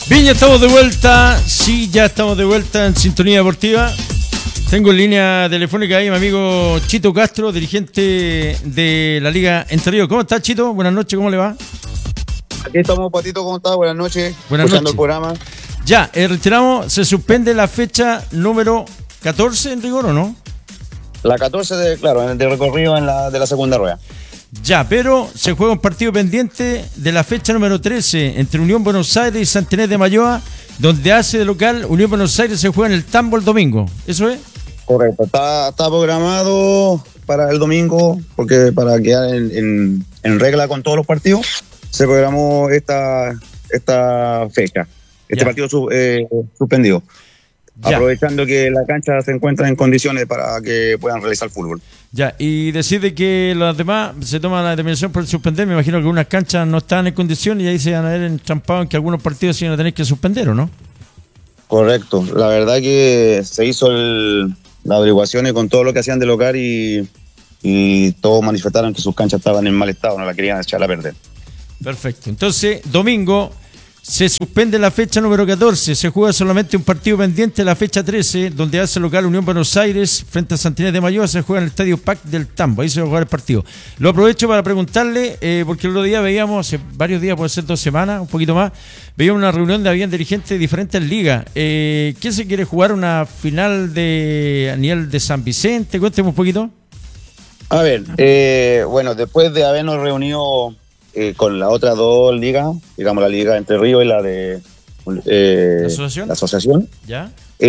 Bien, ya estamos de vuelta. Sí, ya estamos de vuelta en Sintonía Deportiva. Tengo en línea telefónica ahí mi amigo Chito Castro, dirigente de la Liga Entre Ríos. ¿Cómo estás, Chito? Buenas noches, ¿cómo le va? Aquí estamos, Patito, ¿cómo estás? Buenas noches. Buenas escuchando noches. El programa. Ya, retiramos, se suspende la fecha número 14 en rigor, ¿o no? La 14, de recorrido de la segunda rueda. Ya, pero se juega un partido pendiente de la fecha número 13 entre Unión Buenos Aires y San Inés de Mayoa, donde hace de local Unión Buenos Aires. Se juega en el Tambo el domingo, ¿eso es? Correcto, está programado para el domingo, porque para quedar en regla con todos los partidos, se programó esta fecha, partido suspendido. Ya. Aprovechando que la cancha se encuentra en condiciones para que puedan realizar fútbol. Ya, y decide que los demás se toma la determinación por suspender. Me imagino que algunas canchas no están en condiciones y ahí se van a ver entrampados en que algunos partidos se van a tener que suspender, ¿o no? Correcto, la verdad que se hizo las averiguaciones con todo lo que hacían de local y todos manifestaron que sus canchas estaban en mal estado, no la querían echar a perder. Perfecto, entonces domingo se suspende la fecha número 14, se juega solamente un partido pendiente, la fecha 13, donde hace local Unión Buenos Aires frente a San Inés de Mayoa. Se juega en el Estadio PAC del Tambo, ahí se va a jugar el partido. Lo aprovecho para preguntarle, porque el otro día veíamos, hace varios días, puede ser 2 semanas, un poquito más, veíamos una reunión de habían dirigentes de diferentes ligas. ¿Quién se quiere jugar una final a nivel de San Vicente? Cuénteme un poquito. A ver, bueno, después de habernos reunido con las otras dos ligas, digamos la Liga Entre Ríos y la de ¿La asociación? ¿Ya?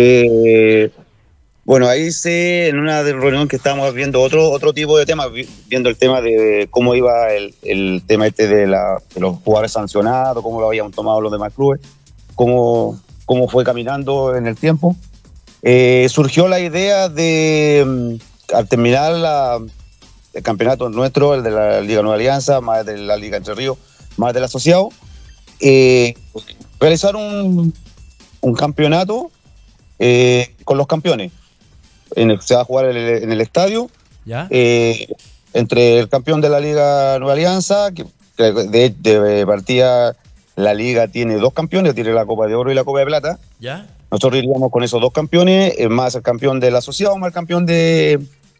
Bueno, ahí en una reunión que estábamos viendo otro tipo de temas, viendo el tema de cómo iba el tema de los jugadores sancionados, cómo lo habían tomado los demás clubes, cómo fue caminando en el tiempo. Surgió la idea de, al terminar el campeonato nuestro, el de la Liga Nueva Alianza, más de la Liga Entre Ríos, más del asociado, realizar un campeonato con los campeones. Se va a jugar en el estadio. ¿Ya? Entre el campeón de la Liga Nueva Alianza, que de partida la Liga tiene 2 campeones, tiene la Copa de Oro y la Copa de Plata. ¿Ya? Nosotros iríamos con esos 2 campeones, más el campeón del asociado, más el campeón de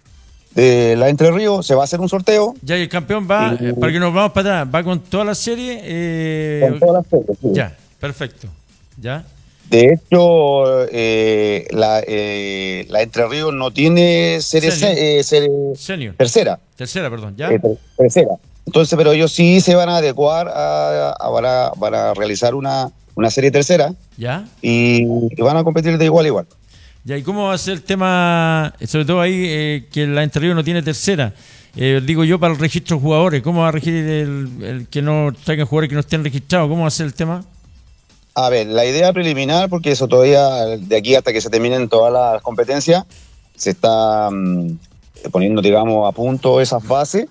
la Entre Ríos. Se va a hacer un sorteo. Ya, y el campeón va, para que nos vamos para atrás, va con toda la serie. Con todas las series, sí. Ya, perfecto. Ya. De hecho, la Entre Ríos no tiene serie Senior. Tercera. Tercera, perdón, ¿ya? Tercera. Entonces, pero ellos sí se van a adecuar para realizar una serie tercera. ¿Ya? Y van a competir de igual a igual. Ya, ¿y cómo va a ser el tema, sobre todo ahí, que la Entre Ríos no tiene tercera? Digo yo, para el registro de jugadores, ¿cómo va a regir el que no traigan jugadores que no estén registrados? ¿Cómo va a ser el tema? A ver, la idea preliminar, porque eso todavía, de aquí hasta que se terminen todas las competencias, se está poniendo, digamos, a punto esas bases.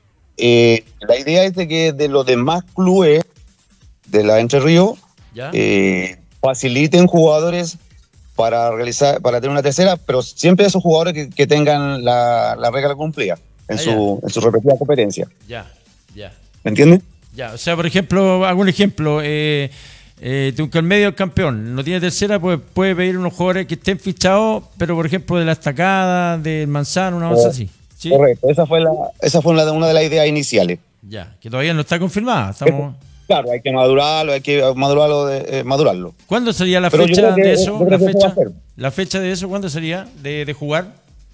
La idea es de que de los demás clubes de la Entre Ríos faciliten jugadores para tener una tercera, pero siempre esos jugadores que tengan la regla cumplida en su respectiva competencia. Ya. ¿Me entiendes? Ya, o sea, por ejemplo, hago un ejemplo. Que el medio campeón no tiene tercera, pues puede pedir unos jugadores que estén fichados, pero por ejemplo de la Estacada, del Manzano, una cosa así. ¿Sí? Correcto, esa fue una de las ideas iniciales. Ya, que todavía no está confirmada. Claro, hay que madurarlo. ¿Cuándo sería la fecha de eso? ¿La fecha de eso cuándo sería de jugar?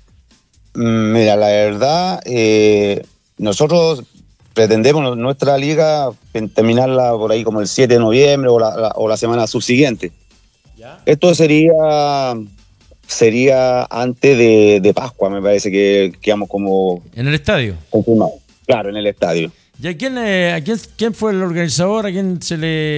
Mira, la verdad, nosotros pretendemos nuestra liga terminarla por ahí como el 7 de noviembre o la semana subsiguiente. ¿Ya? Esto sería antes de Pascua, me parece que quedamos como... ¿En el estadio? Confirmado. Claro, en el estadio. ¿Y a quién fue el organizador? ¿A quién se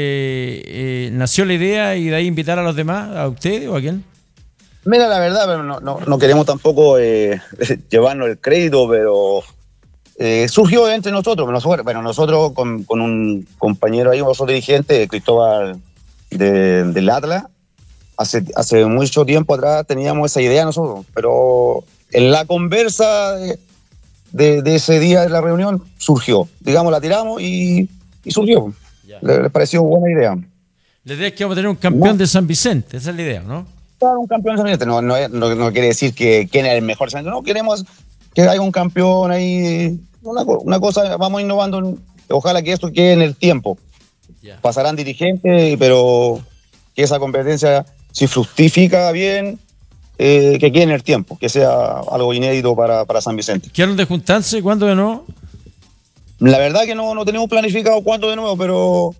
le nació la idea y de ahí invitar a los demás? ¿A ustedes o a quién? Mira, la verdad, pero no queremos tampoco llevarnos el crédito, pero surgió entre nosotros. Bueno, nosotros con un compañero ahí, otro dirigente, Cristóbal del Atlas, hace mucho tiempo atrás teníamos esa idea nosotros, pero en la conversa de ese día de la reunión surgió. Digamos, la tiramos y surgió. Les pareció buena idea. La idea es que vamos a tener un campeón de San Vicente, esa es la idea, ¿no? Claro, un campeón de San Vicente, no quiere decir que quién es el mejor San Vicente, no, queremos que haya un campeón ahí, una cosa, vamos innovando, ojalá que esto quede en el tiempo. Yeah. Pasarán dirigentes, pero que esa competencia, si fructifica bien, que quede en el tiempo, que sea algo inédito para San Vicente. ¿Quieren de juntarse? ¿Cuándo de nuevo? La verdad que no tenemos planificado cuándo de nuevo, pero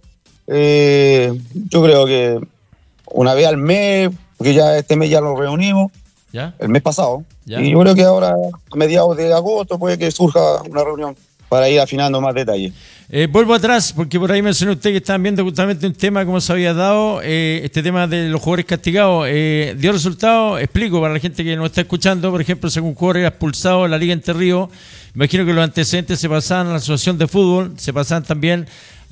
yo creo que una vez al mes, porque ya este mes ya lo reunimos, ¿ya? El mes pasado, ¿ya? Y yo creo que ahora, a mediados de agosto, puede que surja una reunión para ir afinando más detalles. Vuelvo atrás, porque por ahí mencionó usted que estaban viendo justamente un tema, como se había dado, este tema de los jugadores castigados. ¿Dio resultado? Explico para la gente que nos está escuchando. Por ejemplo, si un jugador era expulsado en la Liga Entre Ríos, me imagino que los antecedentes se pasaban a la Asociación de Fútbol, se pasaban también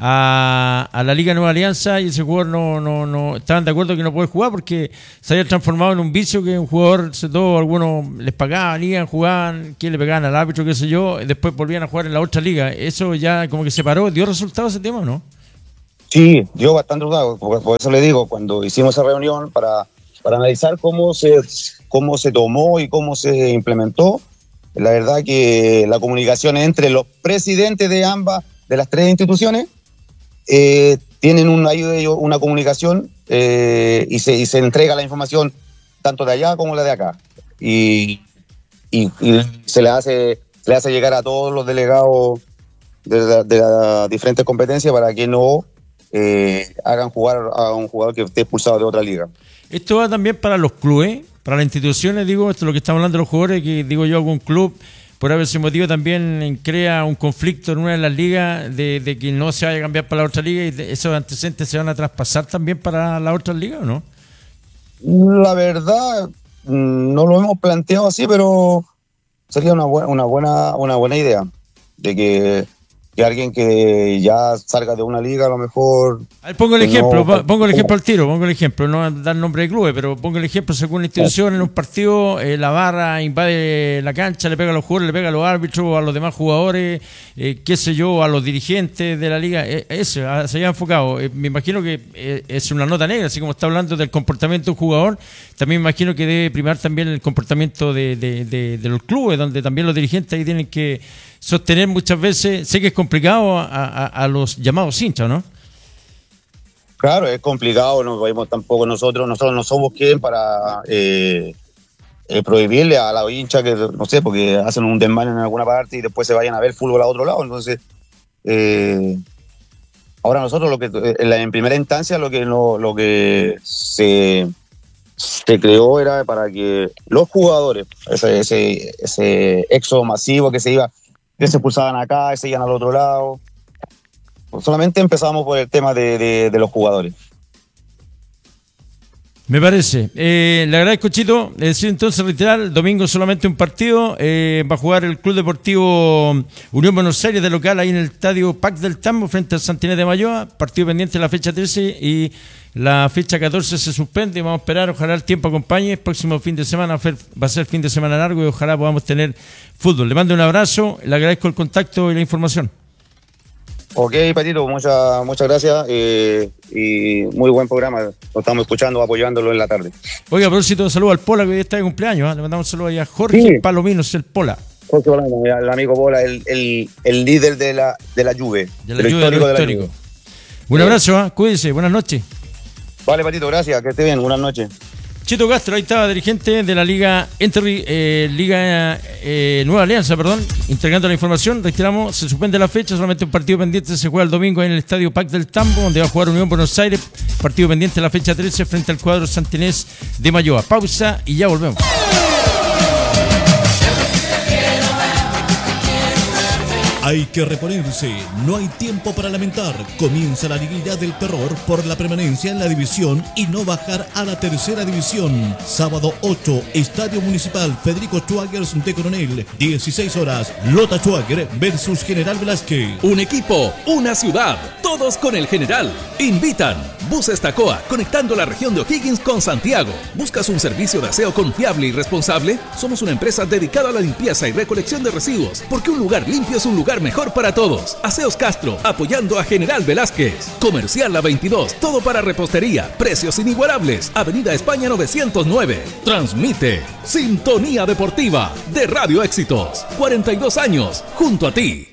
a la Liga Nueva Alianza, y ese jugador no estaban de acuerdo que no puede jugar porque se había transformado en un vicio, que un jugador, algunos les pagaban, iban, jugaban, que le pegaban al árbitro, qué sé yo, y después volvían a jugar en la otra liga. Eso ya como que se paró. ¿Dio resultado ese tema o no? Sí, dio bastante resultado. Por eso le digo, cuando hicimos esa reunión para analizar cómo se tomó y cómo se implementó, la verdad que la comunicación entre los presidentes de las tres instituciones tienen una comunicación y se entrega la información tanto de allá como la de acá, y se le hace llegar a todos los delegados de las diferentes competencias para que no hagan jugar a un jugador que esté expulsado de otra liga. Esto va también para los clubes, para las instituciones, digo, esto es lo que estamos hablando de los jugadores, que digo yo, algún club por ese motivo también crea un conflicto en una de las ligas de que no se vaya a cambiar para la otra liga, y esos antecedentes se van a traspasar también para la otra liga, ¿o no? La verdad, no lo hemos planteado así, pero sería una buena idea de que alguien que ya salga de una liga a lo mejor... Pongo el ejemplo, pongo el ejemplo al tiro, pongo el ejemplo, no dar nombre de clubes, pero pongo el ejemplo, según una institución en un partido, la barra invade la cancha, le pega a los jugadores, le pega a los árbitros, a los demás jugadores, qué sé yo, a los dirigentes de la liga, eso, se haya enfocado. Me imagino que es una nota negra, así como está hablando del comportamiento de un jugador, también me imagino que debe primar también el comportamiento de los clubes, donde también los dirigentes ahí tienen que sostener muchas veces. Sé que es complicado a los llamados hinchas, ¿no? Claro, es complicado, no podemos tampoco nosotros no somos quien para prohibirle a la hincha que, no sé, porque hacen un desmán en alguna parte y después se vayan a ver fútbol a otro lado. Entonces, ahora nosotros en primera instancia lo que se creó era para que los jugadores, ese éxodo masivo que se expulsaban acá, se iban al otro lado. Solamente empezamos por el tema de los jugadores. Me parece. Le agradezco, Chito. Decido entonces reiterar, el domingo solamente un partido. Va a jugar el Club Deportivo Unión Buenos Aires de local ahí en el estadio Pac del Tambo frente al San Inés de Mayoa. Partido pendiente la fecha 13 y la fecha 14 se suspende. Vamos a esperar, ojalá el tiempo acompañe. El próximo fin de semana va a ser fin de semana largo y ojalá podamos tener fútbol. Le mando un abrazo, le agradezco el contacto y la información. Ok, Patito, muchas gracias y muy buen programa. Lo estamos escuchando, apoyándolo en la tarde. Oiga, a propósito, saludo al Pola, que hoy está de cumpleaños. Le mandamos un saludo ahí a Jorge Palominos, el Pola. Jorge Palomino, el amigo Pola, el líder de la Juve. De la Juve, de lo histórico. Un abrazo, cuídese, buenas noches. Vale, Patito, gracias, que esté bien, buenas noches. Chito Castro, ahí estaba, dirigente de la Liga Nueva Alianza, entregando la información. Reiteramos, se suspende la fecha, solamente un partido pendiente se juega el domingo en el estadio Pac del Tambo, donde va a jugar Unión Buenos Aires. Partido pendiente la fecha 13 frente al cuadro San Inés de Mayoa. Pausa y ya volvemos. Hay que reponerse, no hay tiempo para lamentar. Comienza la liguilla del terror por la permanencia en la división y no bajar a la tercera división. Sábado 8, Estadio Municipal Federico Schwagers de Coronel, 16 horas, Lota Schwager versus General Velázquez. Un equipo, una ciudad, todos con el General. Invitan Buses Tacoa, conectando la región de O'Higgins con Santiago. ¿Buscas un servicio de aseo confiable y responsable? Somos una empresa dedicada a la limpieza y recolección de residuos, porque un lugar limpio es un lugar mejor para todos. Aseos Castro, apoyando a General Velázquez. Comercial La 22, todo para repostería, precios inigualables. Avenida España 909. Transmite Sintonía Deportiva de Radio Éxitos. 42 años, junto a ti.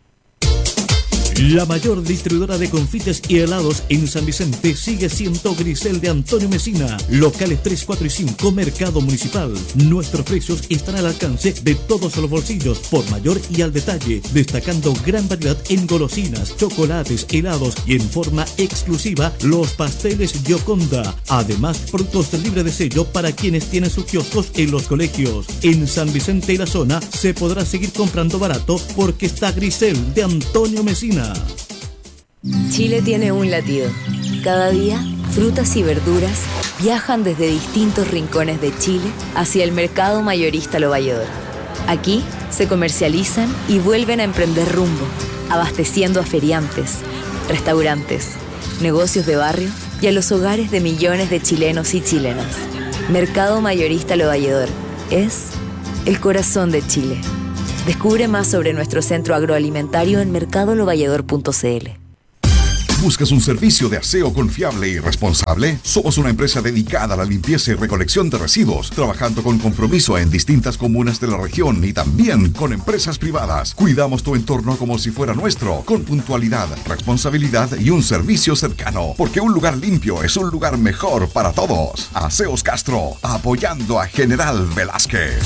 La mayor distribuidora de confites y helados en San Vicente sigue siendo Grisel de Antonio Mesina. Locales 3, 4 y 5, Mercado Municipal. Nuestros precios están al alcance de todos los bolsillos, por mayor y al detalle, destacando gran variedad en golosinas, chocolates, helados y en forma exclusiva los pasteles Gioconda. Además, productos libres de sello para quienes tienen sus kioscos en los colegios. En San Vicente y la zona se podrá seguir comprando barato porque está Grisel de Antonio Mesina. Chile tiene un latido. Cada día, frutas y verduras viajan desde distintos rincones de Chile hacia el mercado mayorista Lo Valledor. Aquí se comercializan y vuelven a emprender rumbo, abasteciendo a feriantes, restaurantes, negocios de barrio y a los hogares de millones de chilenos y chilenas. Mercado mayorista Lo Valledor es el corazón de Chile. Descubre más sobre nuestro centro agroalimentario en mercadolovalledor.cl. ¿Buscas un servicio de aseo confiable y responsable? Somos una empresa dedicada a la limpieza y recolección de residuos, trabajando con compromiso en distintas comunas de la región y también con empresas privadas. Cuidamos tu entorno como si fuera nuestro, con puntualidad, responsabilidad y un servicio cercano, porque un lugar limpio es un lugar mejor para todos. Aseos Castro, apoyando a General Velázquez.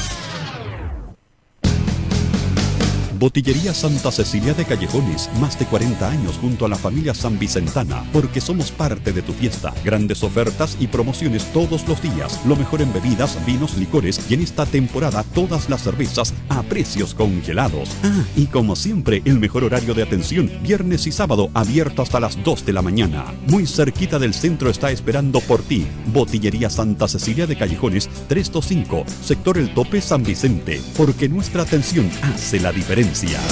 Botillería Santa Cecilia de Callejones, más de 40 años junto a la familia San Vicentana, porque somos parte de tu fiesta. Grandes ofertas y promociones todos los días, lo mejor en bebidas, vinos, licores y en esta temporada todas las cervezas a precios congelados. Y como siempre, el mejor horario de atención, viernes y sábado abierto hasta las 2 de la mañana. Muy cerquita del centro está esperando por ti. Botillería Santa Cecilia de Callejones, 325, sector El Tope, San Vicente, porque nuestra atención hace la diferencia.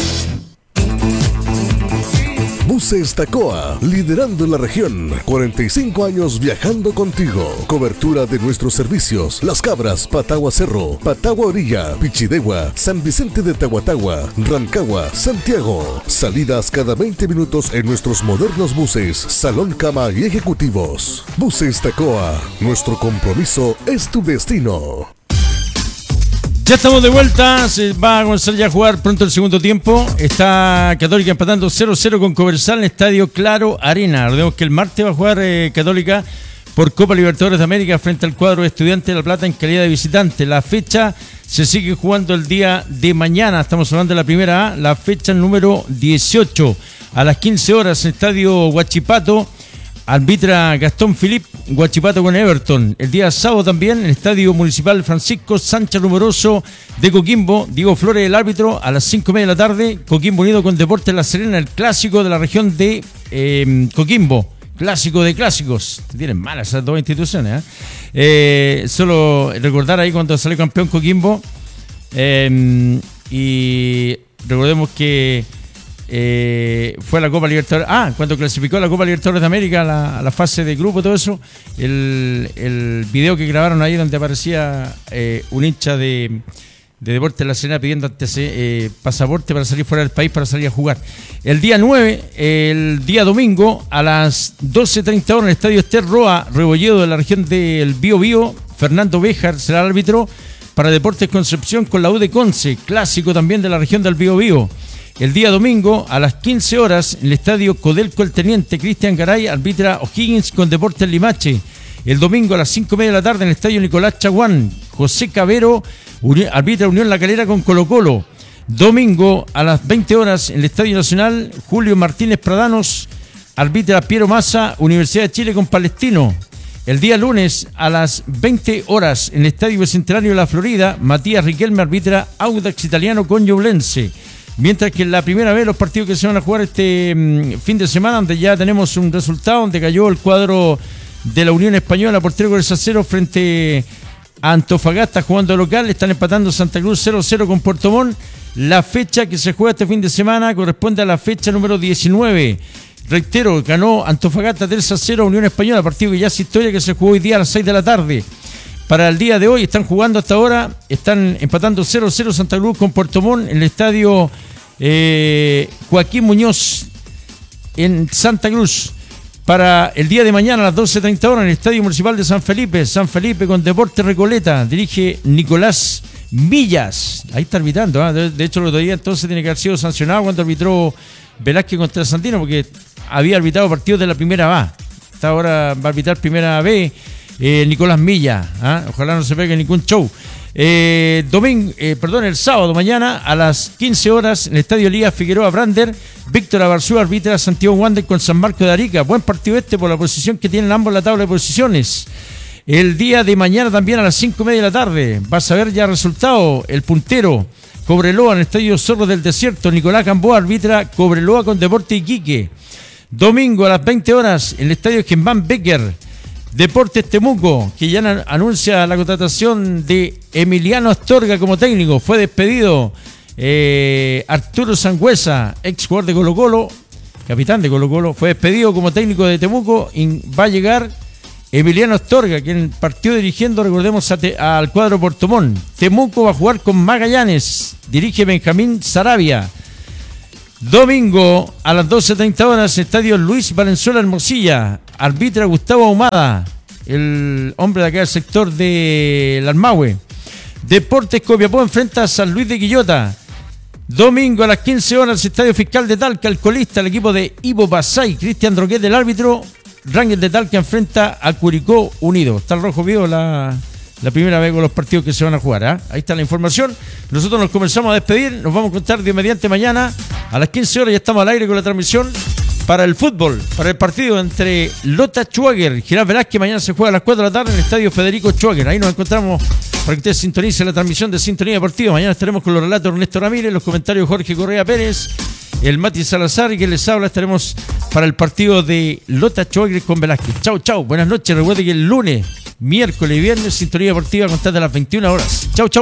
Buses Tacoa, liderando en la región, 45 años viajando contigo. Cobertura de nuestros servicios: Las Cabras, Patagua Cerro, Patagua Orilla, Pichidegua, San Vicente de Tahuatahua, Rancagua, Santiago. Salidas cada 20 minutos en nuestros modernos buses, salón, cama y ejecutivos. Buses Tacoa, nuestro compromiso es tu destino. Ya estamos de vuelta, se va a comenzar ya a jugar pronto el segundo tiempo. Está Católica empatando 0-0 con Coversal en el Estadio Claro Arena. Recordemos que el martes va a jugar Católica por Copa Libertadores de América frente al cuadro de Estudiantes de La Plata en calidad de visitante. La fecha se sigue jugando el día de mañana, estamos hablando de la primera A, la fecha número 18. A las 15 horas en el Estadio Huachipato, arbitra Gastón Philippe, Huachipato con Everton. El día sábado también en el Estadio Municipal Francisco Sánchez Rumoroso de Coquimbo, Diego Flores el árbitro, a las 5:30 de la tarde, Coquimbo unido con Deportes La Serena, el clásico de la región de Coquimbo, clásico de clásicos. Tienen malas esas dos instituciones, solo recordar ahí cuando salió campeón Coquimbo, y recordemos que fue a la Copa Libertadores, cuando clasificó a la Copa Libertadores de América a la fase de grupo, todo eso, el video que grabaron ahí donde aparecía un hincha de Deportes La Serena pidiendo pasaporte para salir fuera del país, para salir a jugar. El día 9, el día domingo, a las 12:30 horas en el Estadio Ester Roa Rebolledo de la región del Biobío, Fernando Béjar será el árbitro para Deportes Concepción con la U de Conce, clásico también de la región del Biobío. El día domingo, a las 15 horas, en el Estadio Codelco el Teniente, Cristian Garay arbitra O'Higgins con Deportes Limache. El domingo a las 5:30 de la tarde en el Estadio Nicolás Chaguán, José Cabero arbitra Unión La Calera con Colo Colo. Domingo a las 20 horas en el Estadio Nacional, Julio Martínez Pradanos arbitra Piero Massa, Universidad de Chile con Palestino. El día lunes a las 20 horas en el Estadio Bicentenario de la Florida, Matías Riquelme arbitra Audax Italiano con Ñublense. Mientras que en la primera vez los partidos que se van a jugar este fin de semana, donde ya tenemos un resultado, donde cayó el cuadro de la Unión Española por 3-0 frente a Antofagasta jugando local, están empatando Santa Cruz 0-0 con Puerto Montt. La fecha que se juega este fin de semana corresponde a la fecha número 19. Reitero, ganó Antofagasta 3-0 a Unión Española, partido que ya es historia, que se jugó hoy día a las 6 de la tarde. Para el día de hoy están jugando hasta ahora, están empatando 0-0 Santa Cruz con Puerto Montt en el estadio Joaquín Muñoz en Santa Cruz. Para el día de mañana a las 12:30 horas en el Estadio Municipal de San Felipe con Deportes Recoleta, dirige Nicolás Millas, ahí está arbitrando, ¿eh? De hecho el otro día entonces tiene que haber sido sancionado cuando arbitró Velázquez contra Santino, porque había arbitrado partidos de la primera A, hasta ahora va a arbitrar primera B, Nicolás Millas, ojalá no se pegue ningún show. El sábado mañana a las 15 horas en el Estadio Liga Figueroa Brander, Víctor Abarzúa arbitra Santiago Wander con San Marcos de Arica. Buen partido por la posición que tienen ambos en la tabla de posiciones. El día de mañana también a las 5:30 de la tarde vas a ver ya resultado. El puntero Cobreloa en el Estadio Zorro del Desierto, Nicolás Gamboa arbitra Cobreloa con Deportes Iquique. Domingo a las 20 horas en el Estadio Germán Becker, Deportes Temuco, que ya anuncia la contratación de Emiliano Astorga como técnico. Fue despedido Arturo Sangüesa, ex jugador de Colo-Colo, capitán de Colo-Colo, fue despedido como técnico de Temuco y va a llegar Emiliano Astorga, quien partió dirigiendo, recordemos, al cuadro Puerto Montt. Temuco va a jugar con Magallanes, dirige Benjamín Sarabia. Domingo a las 12:30 horas, Estadio Luis Valenzuela Hermosilla, arbitra Gustavo Ahumada, el hombre de acá del sector de Almahue. Deportes Copiapó enfrenta a San Luis de Quillota. Domingo a las 15 horas, Estadio Fiscal de Talca, Alcolista, el equipo de Ivo Pasay, Cristian Droguet del árbitro. Rangel de Talca enfrenta a Curicó Unido. Está el rojo vivo la primera vez con los partidos que se van a jugar, ¿eh? Ahí está la información. Nosotros nos comenzamos a despedir. Nos vamos a contar Dios mediante mañana a las 15 horas. Ya estamos al aire con la transmisión para el fútbol, para el partido entre Lota Schwager y Gerard Velázquez. Mañana se juega a las 4 de la tarde en el Estadio Federico Schwager. Ahí nos encontramos para que usted sintonice la transmisión de Sintonía Deportiva. Mañana estaremos con los relatos de Ernesto Ramírez, los comentarios de Jorge Correa Pérez, el Mati Salazar, y que les habla. Estaremos para el partido de Lota Schwager con Velázquez. Chau, buenas noches. Recuerde que el lunes, miércoles y viernes, Sintonía Deportiva a contar de las 21 horas. Chau.